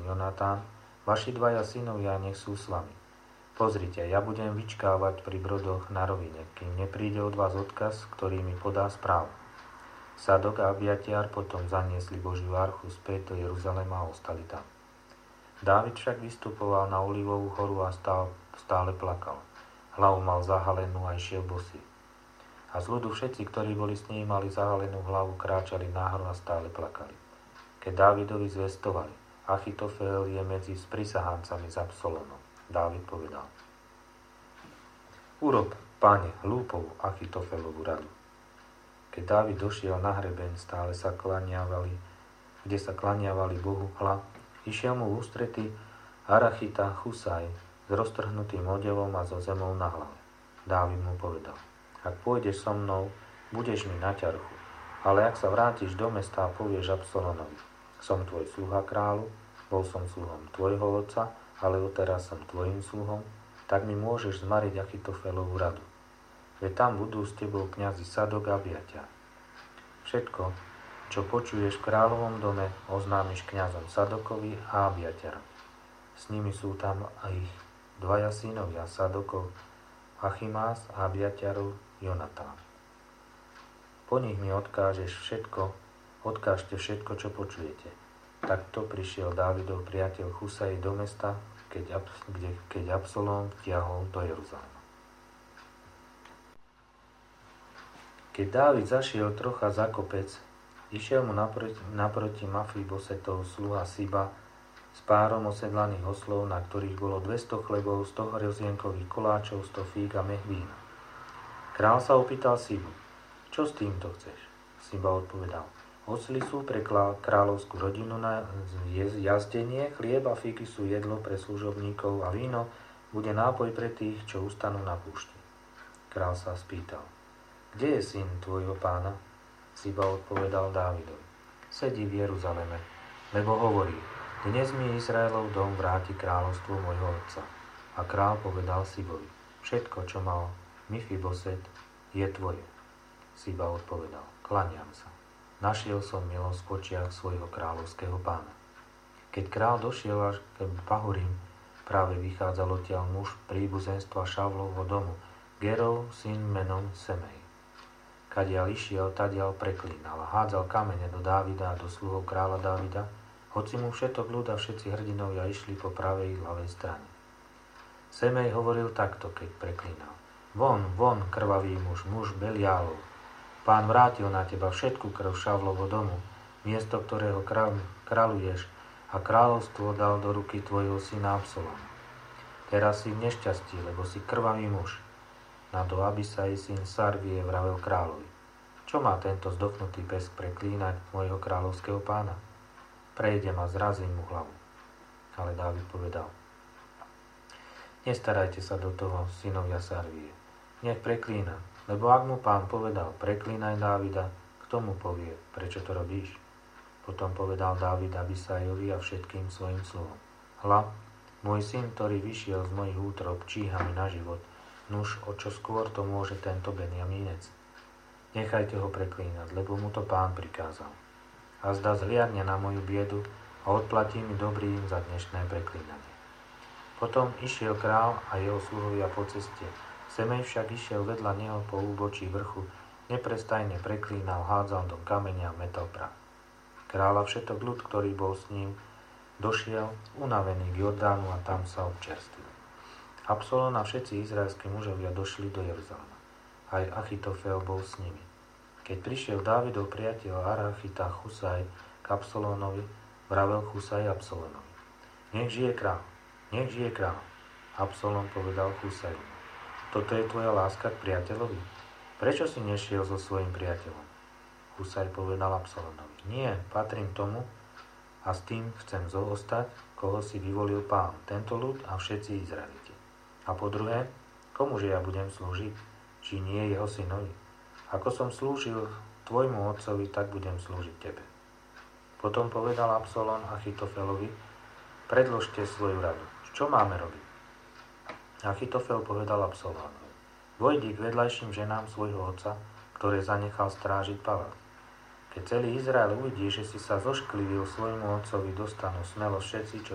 Jonatán, vaši dvaja synovia nech sú s vami. Pozrite, ja budem vyčkávať pri brodoch na rovine, kým nepríde od vás odkaz, ktorý mi podá správu. Sadok a Abiatiar potom zaniesli Božiu archu späť do Jeruzalema a ostali tam. Dávid však vystupoval na Olivovú horu a stále plakal. Hlavu mal zahalenú a išiel bosý. A z ľudu všetci, ktorí boli s ním, mali zahalenú hlavu, kráčali náhor a stále plakali. Keď Dávidovi zvestovali, Achitofel je medzi sprisahancami s Absalonom. Dávid povedal: Urob, páne, hlúpovú Achitofelovú radu. Keď Dávid došiel na hrebeň, kde sa klaniavali Bohu, išiel mu v ústrety Arachita Husaj s roztrhnutým odevom a so zemou na hlave. Dávid mu povedal: Ak pôjdeš so mnou, budeš mi na ťarchu, ale ak sa vrátiš do mesta a povieš Absalonovi: Som tvoj sluha kráľu, bol som sluhom tvojho otca, ale odteraz som tvojim sluhom, tak mi môžeš zmariť Achitofelovú radu. Veď tam budú s tebou kňazi Sadok a Abiatiar. Všetko, čo počuješ v kráľovom dome, oznámiš kňazom Sadokovi a Abiatiarovi. S nimi sú tam aj ich dvaja synovia Sadokov, Achimás a Abiatiarov Jonatán. Po nich mi odkážte všetko, čo počujete. Takto prišiel Dávidov priateľ Husaj do mesta, keď Absalóm vtiahol do Jeruzalema. Keď Dávid zašiel trocha za kopec, išiel mu naproti Mafibosetov sluha Siba s párom osedlaných oslov, na ktorých bolo 200 chlebov, 100 hrozienkových koláčov, 100 fíg a mech vína. Král sa opýtal Sibu: Čo s týmto chceš? Siba odpovedal: Osly sú pre kráľovskú rodinu na jazdenie, chlieb a fíky sú jedlo pre služobníkov a víno bude nápoj pre tých, čo ustanú na púšti. Král sa spýtal: Kde je syn tvojho pána? Siba odpovedal Dávidovi: Sedí v Jeruzaleme, lebo hovorí: Dnes mi Izraelov dom vráti kráľovstvo môjho otca. A král povedal Sibovi: Všetko, čo mal Mifiboset, je tvoje. Siba odpovedal: Klaniam sa. Našiel som milosť v očiach svojho kráľovského pána. Keď král došiel až k Bahurim, práve vychádzal odtiaľ muž príbuzenstva Šavlovho domu, Gerov, syn menom Semej. Kadiaľ išiel, tadiaľ preklínal a hádzal kamene do Dávida a do sluhov kráľa Dávida, hoci mu všetok ľud a všetci hrdinovia išli po pravej ľavej strane. Semej hovoril takto, keď preklínal: Von, von, krvavý muž Beliálov. Pán vrátil na teba všetku krv Šavlovho domu, miesto ktorého kráľuješ, a kráľovstvo dal do ruky tvojho syna Absaloma. Teraz si v nešťastí, lebo si krvavý muž. Na to Abisaj, syn Sarvie, vravel kráľovi: Čo má tento zdochnutý pesk preklínať môjho kráľovského pána? Prejdem a zrazím mu hlavu. Ale Dávid povedal: Nestarajte sa do toho, synovia Sarvie. Nech preklína, lebo ak mu pán povedal: Preklínaj Dávida, kto mu povie: Prečo to robíš? Potom povedal Dávid Abisajovi a všetkým svojim sluhom: Hľa, môj syn, ktorý vyšiel z mojich útrob, číha mi na život. Nuž, o čo skôr to môže tento Benjamínec? Nechajte ho preklínať, lebo mu to pán prikázal. A zda zhliadne na moju biedu a odplatí mi dobrým za dnešné preklínanie. Potom išiel král a jeho sluhovia po ceste. Semej však išiel vedľa neho po úbočí vrchu, neprestajne preklínal, hádzal do kameňa a metal prach. Kráľ a všetok ľud, ktorý bol s ním, došiel unavený k Jordánu a tam sa občerstvil. Absalón a všetci izraelskí mužovia došli do Jeruzalema. Aj Achitofel bol s nimi. Keď prišiel Dávidov priateľ Arachita Husaj k Absalónovi, vravel Husaj Absalónovi: Nech žije kráľ, nech žije kráľ. Absalón povedal Husajovi: Toto je tvoja láska k priateľovi? Prečo si nešiel so svojím priateľom? Husaj povedal Absalónovi: Nie, patrím tomu a s tým chcem zostať, koho si vyvolil pán, tento ľud a všetci Izraeliti. A po druhé, komuže ja budem slúžiť? Či nie jeho synovi? Ako som slúžil tvojmu otcovi, tak budem slúžiť tebe. Potom povedal Absalón Achitofelovi: Predložte svoju radu. Čo máme robiť? Achitofel povedal Absalónovi: Vojdi k vedľajším ženám svojho otca, ktoré zanechal strážiť palác. Keď celý Izrael uvidí, že si sa zošklivil svojmu otcovi, dostanú smelo všetci, čo